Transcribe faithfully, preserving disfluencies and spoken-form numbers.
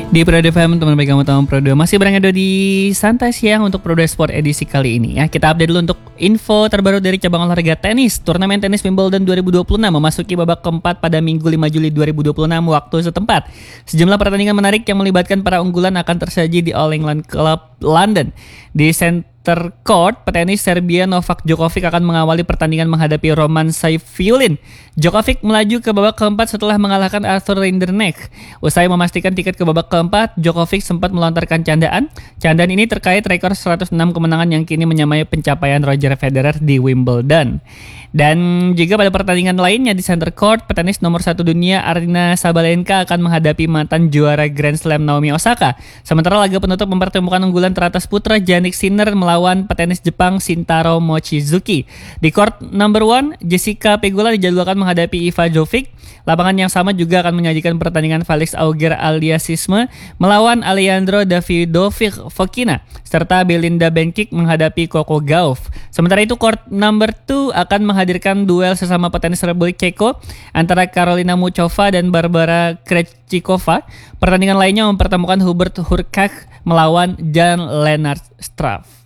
Di Pro F M, teman baik kamu tahu Pro dua masih berada di Santai Siang untuk Pro dua Sport edisi kali ini ya. Kita update dulu untuk info terbaru dari cabang olahraga tenis. Turnamen tenis Wimbledon dua ribu dua puluh enam memasuki babak keempat pada Minggu lima Juli dua ribu dua puluh enam waktu setempat. Sejumlah pertandingan menarik yang melibatkan para unggulan akan tersaji di All England Club London. Di center court, petenis Serbia Novak Djokovic akan mengawali pertandingan menghadapi Roman Saifiulin. Djokovic melaju ke babak keempat setelah mengalahkan Arthur Rinderknecht. Usai memastikan tiket ke babak keempat, Djokovic sempat melontarkan candaan. Candaan ini terkait rekor seratus enam kemenangan yang kini menyamai pencapaian Roger Federer di Wimbledon. Dan juga pada pertandingan lainnya di center court, petenis nomor satu dunia Aryna Sabalenka akan menghadapi mantan juara Grand Slam Naomi Osaka. Sementara laga penutup mempertemukan unggulan teratas putra Jannik Sinner melawan petenis Jepang Shintaro Mochizuki. Di court number one, Jessica Pegula dijadwalkan menghadapi Iva Jovic. Lapangan yang sama juga akan menyajikan pertandingan Felix Auger-Aliassime melawan Alejandro Davidovic Fokina, serta Belinda Bencic menghadapi Coco Gauff. Sementara itu court number two akan menghadirkan duel sesama petenis Republik Ceko antara Karolina Muchova dan Barbara Krejcikova. Pertandingan lainnya mempertemukan Hubert Hurkacz melawan Jan Lennard Struff.